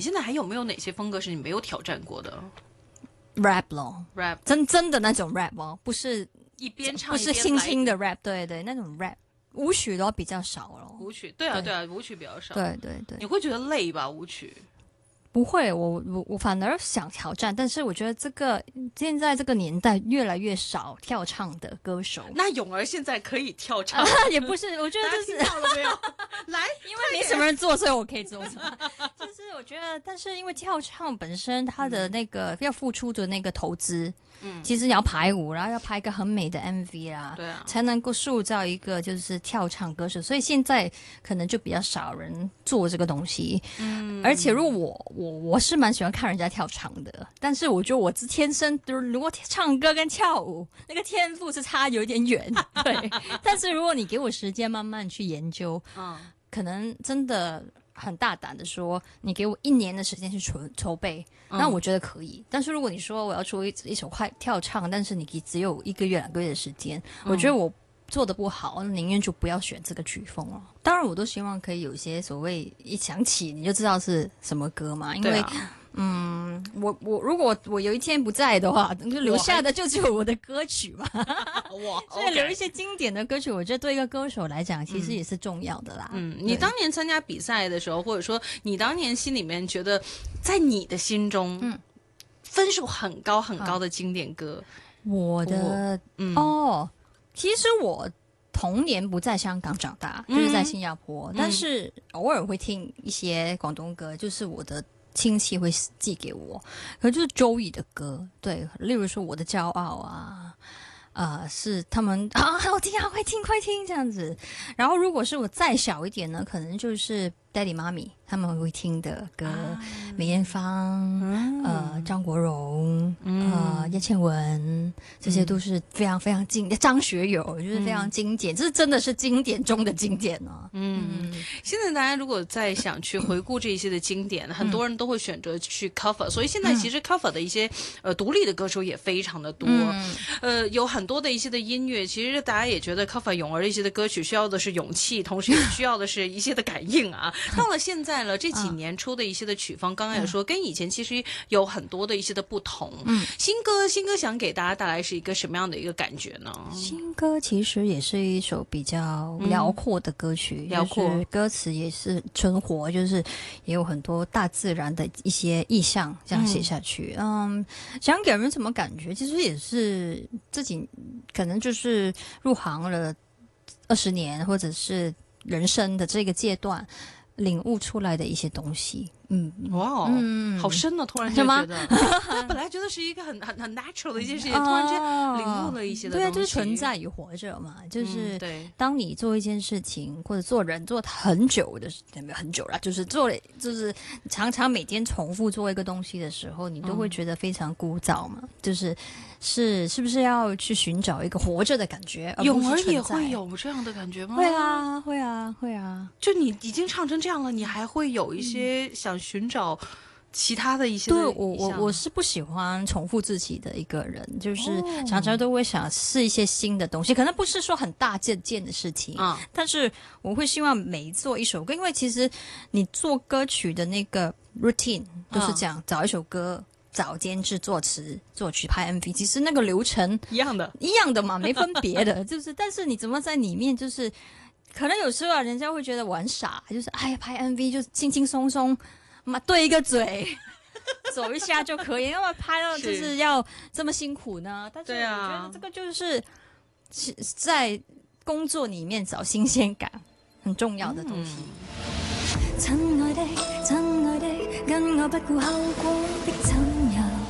现在还有没有哪些风格是你没有挑战过的 rap 咯 ？rap 真的那种 rap 哦，不是一边唱不是轻轻的 rap， 对对，那种 rap 舞曲都比较少了。 舞曲，对啊对啊，舞曲比较少。 对对对， 你会觉得累吧？舞曲？ 不会，我反而想挑战，但是我觉得现在这个年代越来越少跳唱的歌手。 那咏儿现在可以跳唱， 也不是，我觉得就是听到了没有？来， 因为没什么人做，所以我可以做什么。就是我觉得，但是因为跳唱本身它的那个要付出的那个投资，其实你要排舞，然后要拍一个很美的 MV 啦， 对啊， 才能够塑造一个就是跳唱歌手，所以现在可能就比较少人做这个东西。而且如果我是蛮喜欢看人家跳唱的，但是我觉得我天生如果唱歌跟跳舞那个天赋是差有点远，对。但是如果你给我时间慢慢去研究，可能真的很大胆的说，你给我1年的时间去筹备，那我觉得可以。但是如果你说我要出一首快跳唱，但是你只有1个月2个月的时间，我觉得我做的不好，宁愿就不要选这个曲风了。当然我都希望可以有一些所谓一想起你就知道是什么歌嘛，因为如果我有一天不在的话，就留下的就只有我的歌曲嘛。所以留一些经典的歌曲，我觉得对一个歌手来讲，其实也是重要的啦。 你当年参加比赛的时候，或者说你当年心里面觉得，在你的心中，分数很高很高的经典歌， 我的其实我童年不在香港长大，就是在新加坡，但是偶尔会听一些广东歌，就是我的亲戚会寄给我，可就是周易的歌，对，例如说《我的骄傲》啊，是他们好听啊，快听快听这样子。然后如果是我再小一点呢，可能就是daddy 妈咪他们会听的歌，梅艳芳、张国荣、叶倩文，这些都是非常非常经典。张学友就是非常经典，这真的是经典中的经典呢。 现在大家如果再想去回顾这些的经典，很多人都会选择去 cover，所以现在其实 cover 的一些独立的歌手也非常的多，有很多的一些的音乐，其实大家也觉得 cover 咏儿的一些的歌曲需要的是勇气，同时也需要的是一些的感应啊。到了现在了，这几年出的一些的曲风，刚刚也说跟以前其实有很多的一些的不同。新歌想给大家带来是一个什么样的一个感觉呢？ 新歌其实也是一首比较辽阔的歌曲， 辽阔， 就是歌词也是纯活，就是也有很多大自然的一些意象这样写下去。想给人什么感觉？其实也是自己可能就是入行了20年，或者是人生的这个阶段领悟出来的一些东西。 好深啊！突然间觉得，对，本来觉得是一个很 natural 的一件事情，突然间领悟了一些的东西。 对，就是存在与活着嘛。就是当你做一件事情或者做人做很久的，没有很久了，就是就是常常每天重复做一个东西的时候，你都会觉得非常枯燥嘛。是不是要去寻找一个活着的感觉？ 咏儿也会有这样的感觉吗？ 会啊。 就你已经唱成这样了，你还会有一些想寻找其他的一些对我是不喜欢重复自己的一个人，就是常常都会想试一些新的东西，可能不是说很大件的事情但是我会希望每做一首歌，因为其实你做歌曲的那个 routine 都是这样，找一首歌，找监制、作词、作曲、拍 MV， 其实那个流程一样的嘛，没分别的，就是但是你怎么在里面就是可能有时候人家会觉得我很傻，就是拍 MV 就轻轻松松嘛对一个嘴走一下就可以，要么拍到就是要这么辛苦呢？但是我觉得这个就是在工作里面找新鲜感很重要的东西。 亲愛的，跟我不顧後果的枕遊。